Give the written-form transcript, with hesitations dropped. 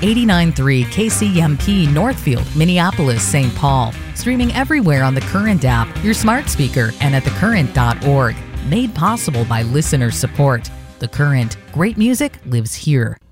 89.3 KCMP Northfield, Minneapolis, St. Paul. Streaming everywhere on the Current app, your smart speaker, and at thecurrent.org. Made possible by listener support. The Current. Great music lives here.